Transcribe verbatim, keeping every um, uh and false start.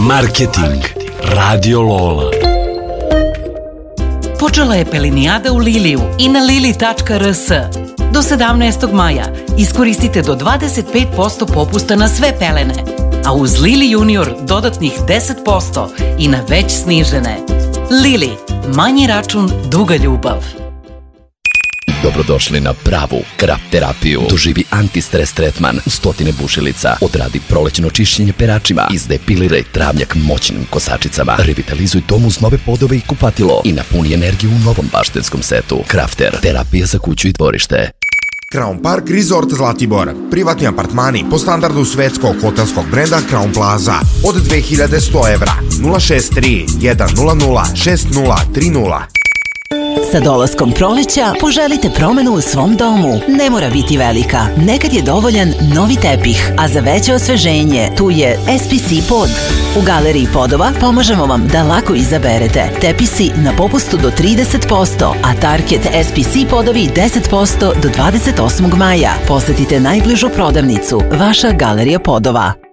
Marketing Radio Lola. Počela je pelinijada u Liliju i na lili tačka r s. Do sedamnaestog maja iskoristite do dvadeset pet posto popusta na sve pelene, a uz Lili Junior dodatnih deset posto i na već snižene. Lili, manji račun, duga ljubav. Dobrodošli na pravu krap terapiju. Doživi antistres tretman u stotine bušilica. Odradi prolećno čišćenje peračima. Izdepiliraj travnjak moćnim kosačicama. Revitalizuj dom uz nove podove i kupatilo. I napuni energiju u novom baštenskom setu. Crafter, terapija za kuću i dvorište. Crown Park Resort Zlatibor. Privatni apartmani po standardu svetskog hotelskog brenda Crown Plaza. Od dve hiljade sto evra. nula šest tri jedan nula nula šest nula tri nula. Sa dolaskom proleća poželite promenu u svom domu. Ne mora biti velika. Nekad je dovoljan novi tepih, a za veće osveženje tu je S P C pod. U galeriji podova pomažemo vam da lako izaberete. Tepisi na popustu do trideset posto, a Target S P C podovi deset posto do dvadeset osmog maja. Posetite najbližu prodavnicu. Vaša galerija podova.